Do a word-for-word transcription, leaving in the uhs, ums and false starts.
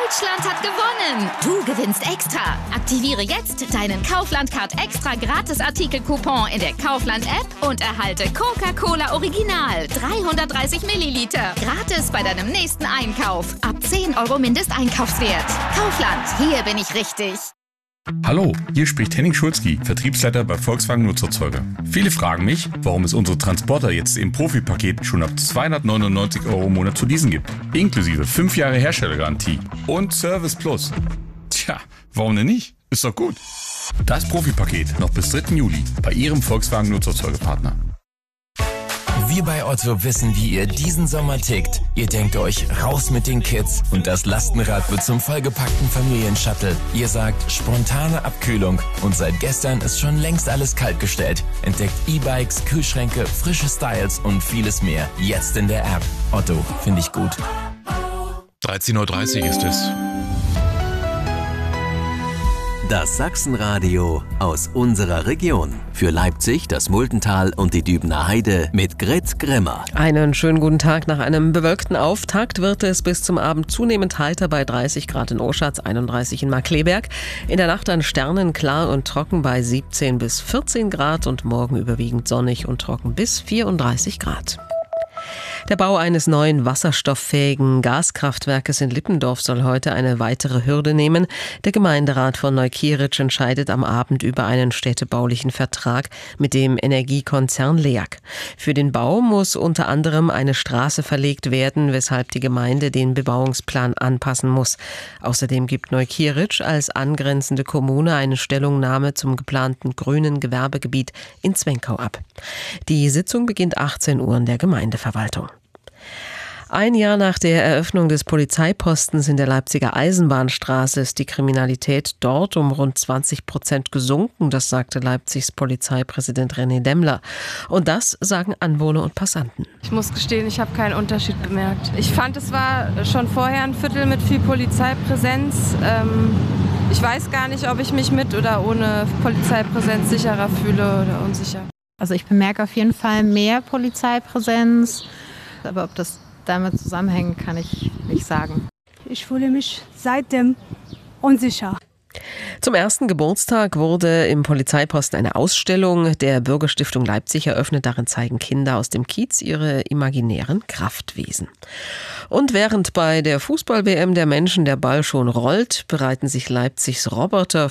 Deutschland hat gewonnen! Du gewinnst extra. Aktiviere jetzt deinen Kaufland-Card extra Gratis-Artikel-Coupon in der Kaufland-App und erhalte Coca-Cola Original dreihundertdreißig Milliliter. Gratis bei deinem nächsten Einkauf. Ab zehn Euro Mindesteinkaufswert. Kaufland, hier bin ich richtig. Hallo, hier spricht Henning Schulzki, Vertriebsleiter bei Volkswagen Nutzerzeuger. Viele fragen mich, warum es unsere Transporter jetzt im Profipaket schon ab zweihundertneunundneunzig Euro im Monat zu leasen gibt. Inklusive fünf Jahre Herstellergarantie und Service Plus. Tja, warum denn nicht? Ist doch gut. Das Profipaket noch bis dritten Juli bei Ihrem Volkswagen Nutzerzeugerpartner. Wir bei Otto wissen, wie ihr diesen Sommer tickt. Ihr denkt euch, raus mit den Kids und das Lastenrad wird zum vollgepackten Familienshuttle. Ihr sagt, spontane Abkühlung und seit gestern ist schon längst alles kaltgestellt. Entdeckt E-Bikes, Kühlschränke, frische Styles und vieles mehr. Jetzt in der App. Otto, finde ich gut. dreizehn Uhr dreißig ist es. Das Sachsenradio aus unserer Region. Für Leipzig, das Muldental und die Dübener Heide mit Grit Grimmer. Einen schönen guten Tag. Nach einem bewölkten Auftakt wird es bis zum Abend zunehmend heiter bei dreißig Grad in Oschatz, einunddreißig in Markkleeberg. In der Nacht dann sternenklar und trocken bei siebzehn bis vierzehn Grad und morgen überwiegend sonnig und trocken bis vierunddreißig Grad. Der Bau eines neuen wasserstofffähigen Gaskraftwerkes in Lippendorf soll heute eine weitere Hürde nehmen. Der Gemeinderat von Neukirch entscheidet am Abend über einen städtebaulichen Vertrag mit dem Energiekonzern L E A G. Für den Bau muss unter anderem eine Straße verlegt werden, weshalb die Gemeinde den Bebauungsplan anpassen muss. Außerdem gibt Neukirch als angrenzende Kommune eine Stellungnahme zum geplanten grünen Gewerbegebiet in Zwenkau ab. Die Sitzung beginnt achtzehn Uhr in der Gemeindeverwaltung. Ein Jahr nach der Eröffnung des Polizeipostens in der Leipziger Eisenbahnstraße ist die Kriminalität dort um rund zwanzig Prozent gesunken, das sagte Leipzigs Polizeipräsident René Demmler. Und das sagen Anwohner und Passanten. Ich muss gestehen, ich habe keinen Unterschied bemerkt. Ich fand, es war schon vorher ein Viertel mit viel Polizeipräsenz. Ähm, ich weiß gar nicht, ob ich mich mit oder ohne Polizeipräsenz sicherer fühle oder unsicher. Also ich bemerke auf jeden Fall mehr Polizeipräsenz, aber ob das damit zusammenhängen, kann ich nicht sagen. Ich fühle mich seitdem unsicher. Zum ersten Geburtstag wurde im Polizeiposten eine Ausstellung der Bürgerstiftung Leipzig eröffnet. Darin zeigen Kinder aus dem Kiez ihre imaginären Kraftwesen. Und während bei der Fußball-W M der Menschen der Ball schon rollt, bereiten sich Leipzigs Roboter